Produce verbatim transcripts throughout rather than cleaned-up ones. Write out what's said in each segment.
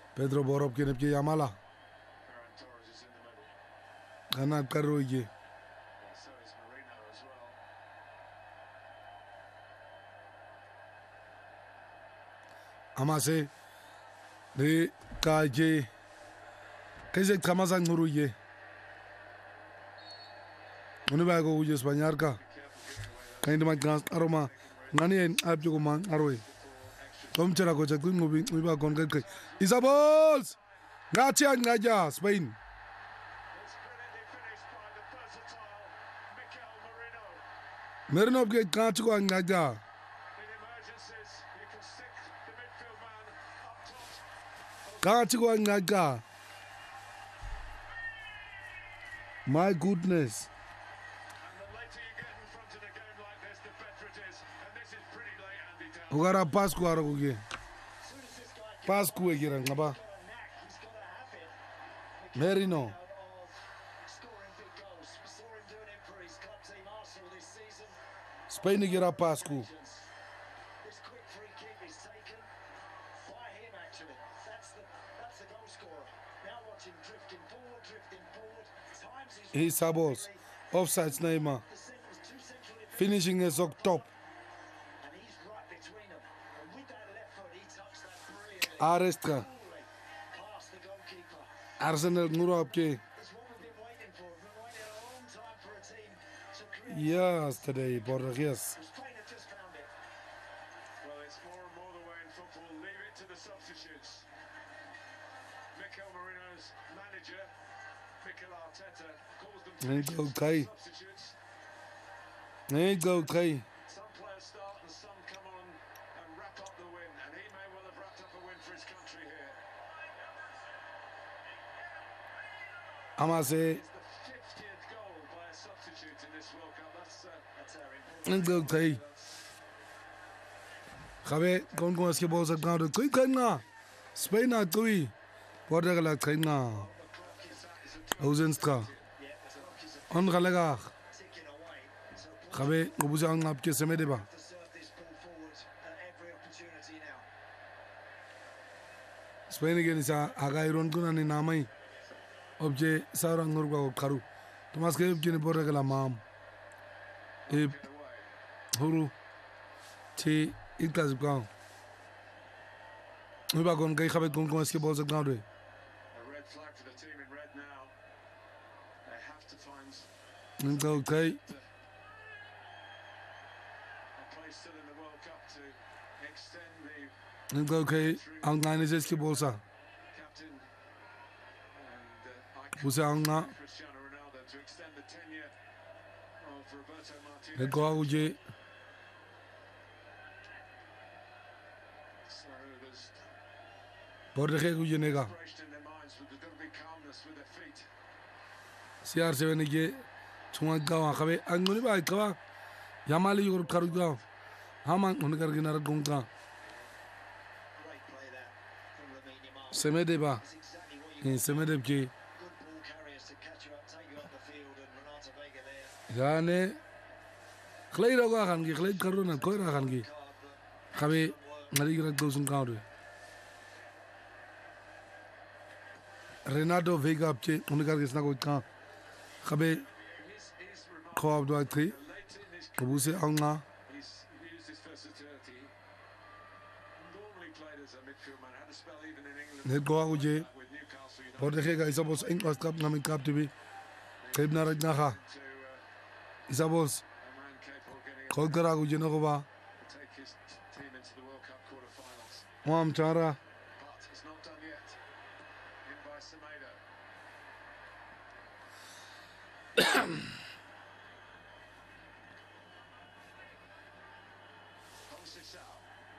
Pedro Borob kene pje Yamala. Kana karoye. Amase de kaje kese kamaza nguruye. Oni ba go uje Spanyar ka. Kainde ma gas aroma ngani en abjo ko man arwe. Tom chera ko chakun ngubi nguba kon kai. Isabols. Ngacha ngaja Spain. Merino ke kachu ko ngaja. Kachu ko ngaja. My goodness. Ugara Pascu araguge. Pascu egira ngaba. Merino. Spain egira Pascu. He Sabos. Offsides Neymar. Finishing is up top. Arestra. Arsenal Murabke. Yesterday, Borges. Well, it's more and more the way in football. Leave it to the substitutes. Mikel Merino's manager, Mikel Arteta, calls them to the Okay. substitutes. Okay. Some players start and some come on and wrap up the win, and he may well have wrapped up a win for his country here. Amase. It's the fiftieth goal by a substitute in this World Cup. That's uh, that's our important. Okay. Khabe kon kon eske bo sakna do koi kana. Spain a tui. Portugal a kana. Ausenstra. On galega. Khabe ngobuza ngap ke semede ba. Spain again is a agairon kuna ni namai. Obje sarang ngurga karu. Tomas ke kini Portugal a mam. E huru. Ti ikas bang. We ba kon kai khabe kon kon eske bo sakna do. A red flag for the team in red now. They have to find Okay. a place still in the World Cup to extend the Okay. Ang nine is eske bolsa. captain and uh, icon Busa anga. Cristiano Ronaldo to extend the tenure of Roberto Martinez. Le go uje. So there's Portugal uje nega. inspiration in their minds, but there's got to be calmness with their feet. C R seven ke chunga gawa khabe angoni ba kawa. Yamali yor karu gawa. Hamang on kar ginar gonga. Great play there from Lamine Yamal. Semede ba. That's exactly what you In want. semede ke Good ball carriers to catch you up, take you up the field, and Renato Vega there. gane khlai ro ga khan ki khlai karu na koi ra khan ki. Card, but Khabe ngari gira dosun kaw de. Renato Vega apche on kar gisna ko ka. Khabe He's, he's remarkable. ko ab do thi. Late in his Kabuse anga. He's used his versatility. Normally played as a midfield man. Had a spell even in England Le go uje. with Newcastle United. Portugal ga isabos English cup ngami cup tv. Kaib na rajna kha. To uh, Isabos a man capable of getting ko kara uje no ko ba. take his t- team into the World Cup quarter-finals. Wam chara. But it's not done yet. In by Semedo. Conceição.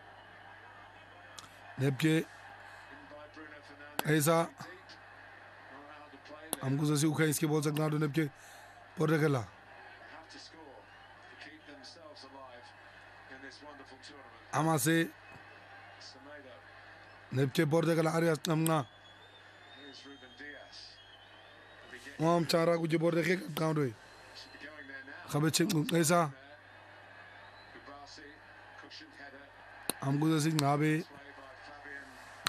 Nepke In by Bruno Fernandes. ऐसा Deep. Not allowed to play there. हमको जैसे उखा इसके बोल सकना तो nepke Portugal They have to score to keep themselves alive in this wonderful tournament. ama se Semedo. nepke Portugal arias namna Here's Ruben Diaz. Will he get- wam chara uje Portugal ka do should be going there now. khabe ching ऐसा There. Kubasi, cushioned header. हमको जैसे ngabe This one